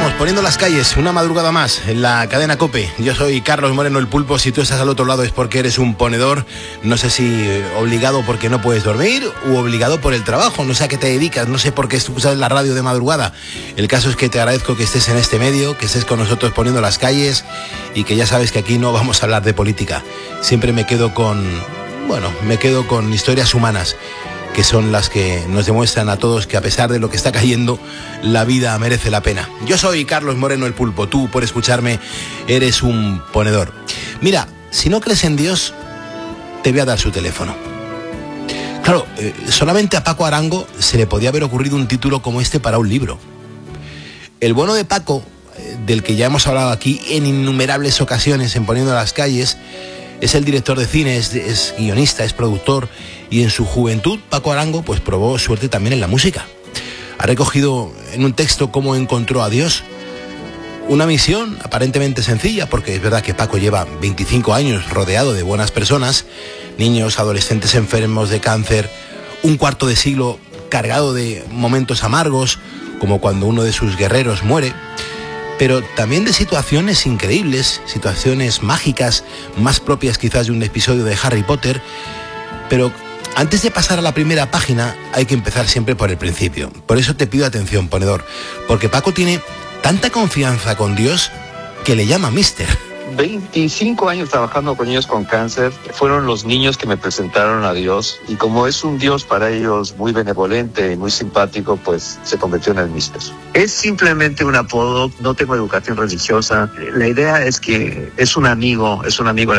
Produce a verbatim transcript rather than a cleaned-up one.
estamos, poniendo las calles, una madrugada más en la cadena COPE. Yo soy Carlos Moreno, el Pulpo. Si tú estás al otro lado es porque eres un ponedor. No sé si obligado porque no puedes dormir u obligado por el trabajo. No sé a qué te dedicas, no sé por qué escuchas la radio de madrugada. El caso es que te agradezco que estés en este medio, que estés con nosotros poniendo las calles y que ya sabes que aquí no vamos a hablar de política. Siempre me quedo con, bueno, me quedo con historias humanas, que son las que nos demuestran a todos que a pesar de lo que está cayendo, la vida merece la pena. Yo soy Carlos Moreno, el Pulpo. Tú, por escucharme, eres un ponedor. Mira, si no crees en Dios, te voy a dar su teléfono. Claro, eh, solamente a Paco Arango se le podía haber ocurrido un título como este para un libro. El bueno de Paco, eh, del que ya hemos hablado aquí en innumerables ocasiones en Poniendo las Calles, es el director de cine, es, es guionista, es productor, y en su juventud Paco Arango pues probó suerte también en la música. Ha recogido en un texto cómo encontró a Dios, una misión aparentemente sencilla, porque es verdad que Paco lleva veinticinco años rodeado de buenas personas, niños, adolescentes enfermos de cáncer, un cuarto de siglo cargado de momentos amargos, como cuando uno de sus guerreros muere, pero también de situaciones increíbles, situaciones mágicas, más propias quizás de un episodio de Harry Potter. Pero antes de pasar a la primera página, hay que empezar siempre por el principio. Por eso te pido atención, ponedor, porque Paco tiene tanta confianza con Dios que le llama Mister. veinticinco años trabajando con niños con cáncer. Fueron los niños que me presentaron a Dios, y como es un Dios para ellos muy benevolente y muy simpático, pues se convirtió en el Mister. Es simplemente un apodo, no tengo educación religiosa. La idea es que es un amigo, es un amigo